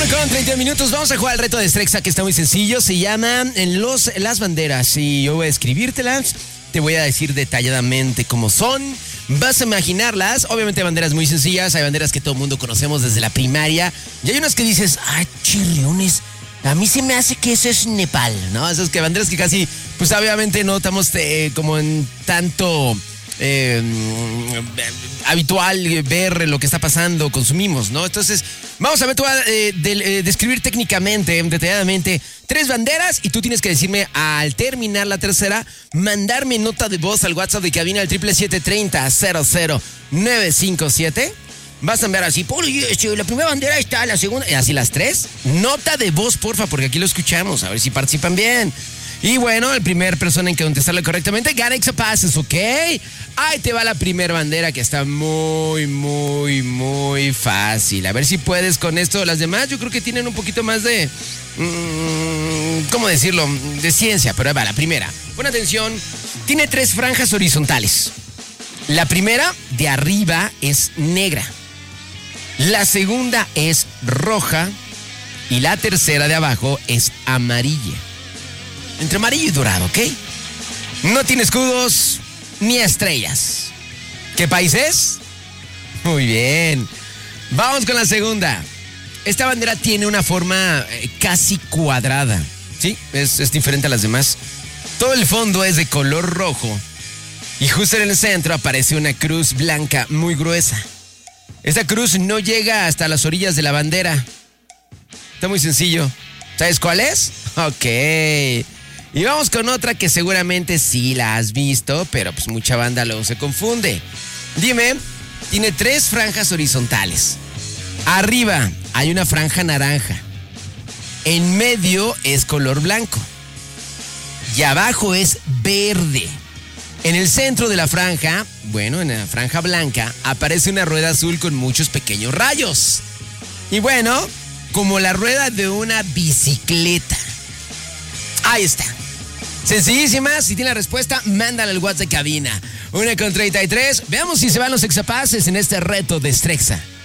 1:30. Vamos a jugar al reto de Strexa, que está muy sencillo. Se llama las banderas. Y yo voy a escribírtelas. Te voy a decir detalladamente cómo son. Vas a imaginarlas. Obviamente banderas muy sencillas. Hay banderas que todo el mundo conocemos desde la primaria. Y hay unas que dices, ay, chirriones, a mí se me hace que eso es Nepal, ¿no? Esas que banderas que casi, pues obviamente no estamos como en tanto habitual ver lo que está pasando, consumimos, ¿no? Entonces, vamos a ver, tú vas a describir técnicamente, detalladamente, 3 banderas y tú tienes que decirme al terminar la tercera, mandarme nota de voz al WhatsApp de cabina al 777-30-00957. Vas a enviar así, la primera bandera está, la segunda, y así las 3. Nota de voz, porfa, porque aquí lo escuchamos, a ver si participan bien. Y bueno, el primer persona en que contestarle correctamente gana Exapases, ¿ok? Ahí te va la primera bandera, que está muy, muy, muy fácil. A ver si puedes con esto. Las demás yo creo que tienen un poquito más de, ¿cómo decirlo? De ciencia, pero ahí va, la primera. Pon atención, tiene 3 franjas horizontales. La primera, de arriba, es negra. La segunda es roja. Y la tercera de abajo es amarilla. Entre amarillo y dorado, ¿ok? No tiene escudos ni estrellas. ¿Qué país es? Muy bien. Vamos con la segunda. Esta bandera tiene una forma casi cuadrada. ¿Sí? Es diferente a las demás. Todo el fondo es de color rojo. Y justo en el centro aparece una cruz blanca muy gruesa. Esta cruz no llega hasta las orillas de la bandera. Está muy sencillo. ¿Sabes cuál es? Ok. Y vamos con otra que seguramente sí la has visto, pero pues mucha banda luego se confunde. Dime, tiene 3 franjas horizontales. Arriba hay una franja naranja. En medio es color blanco. Y abajo es verde. En el centro de la franja, bueno, en la franja blanca, aparece una rueda azul con muchos pequeños rayos. Y bueno, como la rueda de una bicicleta. Ahí está. Sencillísima. Si tiene la respuesta, mándala al WhatsApp de cabina. 1:33. Veamos si se van los Exapases en este reto de Strexa.